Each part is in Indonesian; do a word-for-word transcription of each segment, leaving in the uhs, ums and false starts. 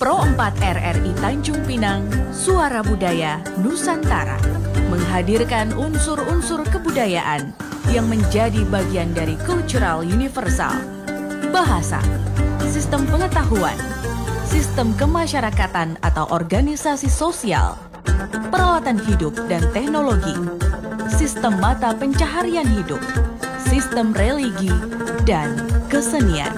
Pro empat R R I Tanjung Pinang, Suara Budaya Nusantara, menghadirkan unsur-unsur kebudayaan yang menjadi bagian dari cultural universal. Bahasa, sistem pengetahuan, sistem kemasyarakatan atau organisasi sosial, peralatan hidup dan teknologi, sistem mata pencaharian hidup, sistem religi, dan kesenian.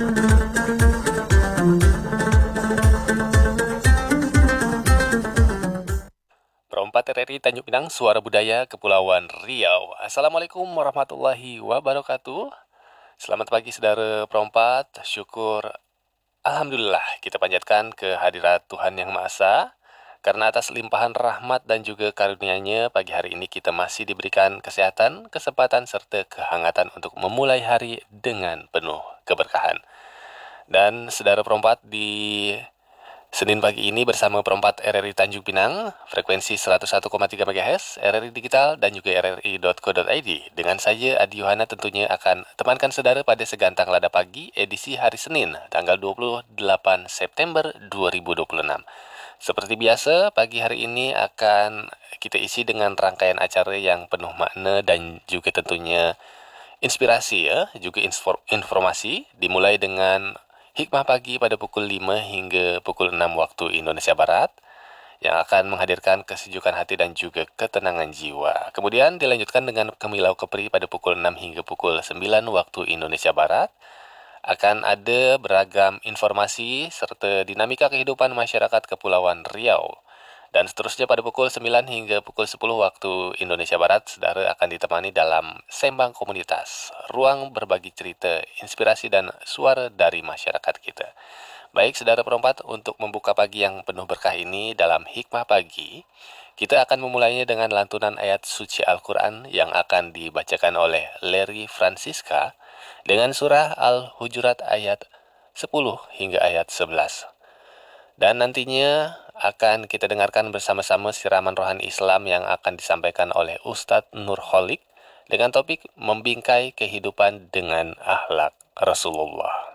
Pro empat R R I Tanjung Pinang, Suara Budaya Kepulauan Riau. Assalamualaikum warahmatullahi wabarakatuh. Selamat pagi saudara Pro empat. Syukur Alhamdulillah kita panjatkan kehadirat Tuhan Yang Maha Esa, karena atas limpahan rahmat dan juga karunia-Nya pagi hari ini kita masih diberikan kesehatan, kesempatan serta kehangatan untuk memulai hari dengan penuh keberkahan. Dan saudara Pro empat, di Senin pagi ini bersama Pro empat R R I Tanjung Pinang, frekuensi seratus satu koma tiga megahertz, R R I Digital dan juga R R I dot co dot I D. Dengan saya Adi Yohana tentunya akan temankan saudara pada Segantang Lada Pagi edisi hari Senin, tanggal dua puluh delapan September dua ribu dua puluh enam. Seperti biasa, pagi hari ini akan kita isi dengan rangkaian acara yang penuh makna dan juga tentunya inspirasi ya, juga informasi, dimulai dengan Hikmah Pagi pada pukul lima hingga pukul enam waktu Indonesia Barat, yang akan menghadirkan kesejukan hati dan juga ketenangan jiwa. Kemudian dilanjutkan dengan Kemilau Kepri pada pukul enam hingga pukul sembilan waktu Indonesia Barat. Akan ada beragam informasi serta dinamika kehidupan masyarakat Kepulauan Riau. Dan seterusnya pada pukul sembilan hingga pukul sepuluh waktu Indonesia Barat, saudara akan ditemani dalam Sembang Komunitas, ruang berbagi cerita, inspirasi dan suara dari masyarakat kita. Baik saudara Pro empat, untuk membuka pagi yang penuh berkah ini dalam Hikmah Pagi, kita akan memulainya dengan lantunan ayat suci Al-Quran yang akan dibacakan oleh Leri Francisca dengan surah Al-Hujurat ayat sepuluh hingga ayat sebelas. Dan nantinya akan kita dengarkan bersama-sama siraman rohani Islam yang akan disampaikan oleh Ustadz Nurholik dengan topik membingkai kehidupan dengan akhlak Rasulullah.